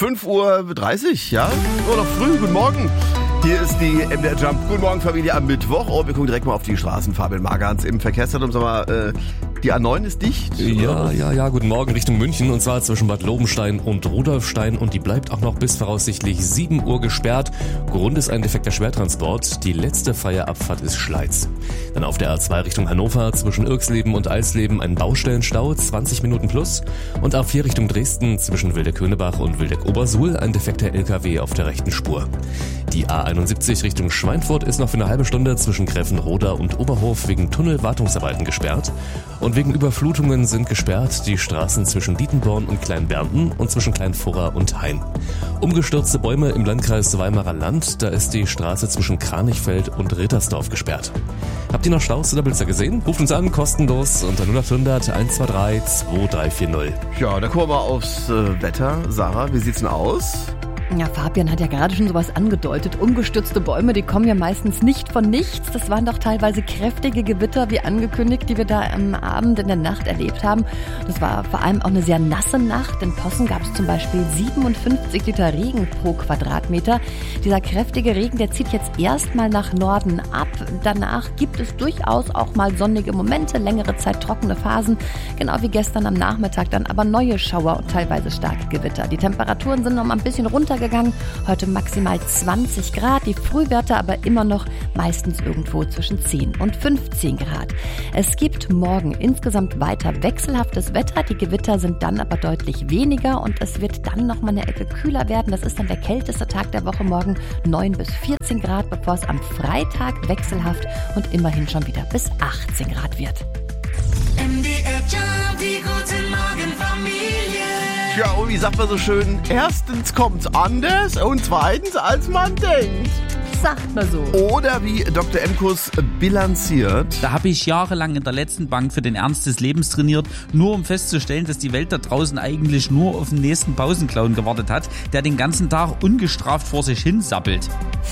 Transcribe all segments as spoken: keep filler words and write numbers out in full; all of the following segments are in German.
fünf Uhr dreißig, ja? Oder früh, guten Morgen. Hier ist die M D R Jump. Guten Morgen, Familie, am Mittwoch. Oh, wir gucken direkt mal auf die Straßen. Fabian Margans im Verkehrszentrum. Sag mal, äh, die A neun ist dicht? Ja, oder? ja, ja, guten Morgen Richtung München. Und zwar zwischen Bad Lobenstein und Rudolfstein. Und die bleibt auch noch bis voraussichtlich sieben Uhr gesperrt. Grund ist ein defekter Schwertransport. Die letzte Feierabfahrt ist Schleiz. Dann auf der A zwei Richtung Hannover zwischen Irksleben und Eisleben ein Baustellenstau, zwanzig Minuten plus. Und A vier Richtung Dresden zwischen Wildeck-Höhnebach und Wildeck-Obersuhl ein defekter L K W auf der rechten Spur. Die A einundsiebzig Richtung Schweinfurt ist noch für eine halbe Stunde zwischen Gräfenroda und Oberhof wegen Tunnelwartungsarbeiten gesperrt. Und wegen Überflutungen sind gesperrt die Straßen zwischen Dietenborn und Kleinbernten und zwischen Kleinfurra und Hain. Umgestürzte Bäume im Landkreis Weimarer Land, da ist die Straße zwischen Kranichfeld und Rittersdorf gesperrt. Habt ihr noch Staus oder Blitzer gesehen? Ruft uns an, kostenlos unter null acht hundert eins zwei drei zwei drei vier null. Ja, da gucken wir mal aufs äh, Wetter. Sarah, wie sieht's denn aus? Ja, Fabian hat ja gerade schon sowas angedeutet. Umgestürzte Bäume, die kommen ja meistens nicht von nichts. Das waren doch teilweise kräftige Gewitter, wie angekündigt, die wir da am Abend in der Nacht erlebt haben. Das war vor allem auch eine sehr nasse Nacht. In Possen gab es zum Beispiel siebenundfünfzig Liter Regen pro Quadratmeter. Dieser kräftige Regen, der zieht jetzt erstmal nach Norden ab. Danach gibt es durchaus auch mal sonnige Momente, längere Zeit trockene Phasen. Genau wie gestern am Nachmittag dann aber neue Schauer und teilweise starke Gewitter. Die Temperaturen sind noch mal ein bisschen runtergegangen. Heute maximal zwanzig Grad, die Frühwerte aber immer noch meistens irgendwo zwischen zehn und fünfzehn Grad. Es gibt morgen insgesamt weiter wechselhaftes Wetter, die Gewitter sind dann aber deutlich weniger und es wird dann noch mal eine Ecke kühler werden. Das ist dann der kälteste Tag der Woche morgen, neun bis vierzehn Grad, bevor es am Freitag wechselhaft und immerhin schon wieder bis achtzehn Grad wird. M D R Jump, die gute Morgen Familie. Ja, und wie sagt man so schön, erstens kommt's anders und zweitens als man denkt. Sagt man so. Oder wie Doktor Emkus bilanziert. Da habe ich jahrelang in der letzten Bank für den Ernst des Lebens trainiert, nur um festzustellen, dass die Welt da draußen eigentlich nur auf den nächsten Pausenclown gewartet hat, der den ganzen Tag ungestraft vor sich hin sappelt.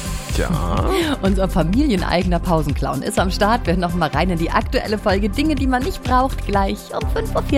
Ja. Unser familieneigener Pausenclown ist am Start. Wir hören noch mal rein in die aktuelle Folge Dinge, die man nicht braucht, gleich um fünf Uhr vierzig.